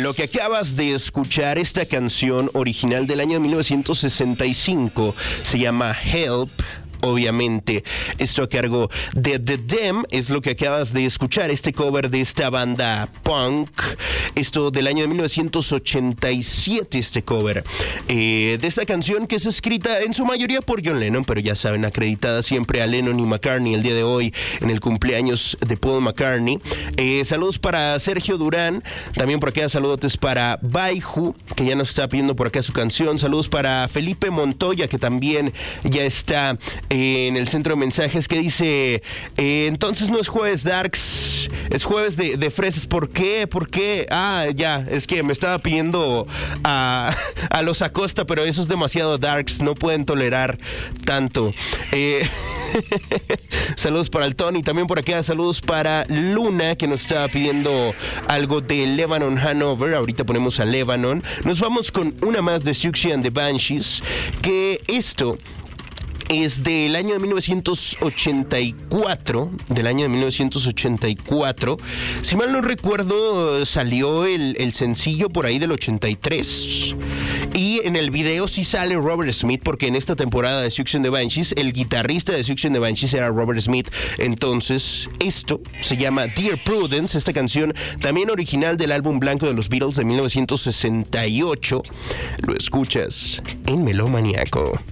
Lo que acabas de escuchar, esta canción original del año 1965, se llama Help. Obviamente, esto a cargo de The Them es lo que acabas de escuchar, este cover de esta banda punk, esto del año de 1987, este cover de esta canción que es escrita en su mayoría por John Lennon, pero ya saben, acreditada siempre a Lennon y McCartney el día de hoy en el cumpleaños de Paul McCartney. Saludos para Sergio Durán, también por acá saludotes para Baiju, que ya nos está pidiendo por acá su canción, saludos para Felipe Montoya, que también ya está en el centro de mensajes, que dice, entonces no es jueves Darks, es jueves de fresas. ¿Por qué? ¿Por qué? Ah, ya, es que me estaba pidiendo a los Acosta, pero eso es demasiado Darks, no pueden tolerar tanto. Saludos para el Tony, también por acá saludos para Luna, que nos estaba pidiendo algo de Lebanon Hanover. Ahorita ponemos a Lebanon. Nos vamos con una más de Siouxsie and the Banshees, que esto es del año de 1984, Si mal no recuerdo, salió el sencillo por ahí del 83. Y en el video sí sale Robert Smith, porque en esta temporada de Siouxsie and the Banshees, el guitarrista de Siouxsie and the Banshees era Robert Smith. Entonces, esto se llama Dear Prudence, esta canción también original del álbum blanco de los Beatles de 1968. Lo escuchas en Melómaniaco.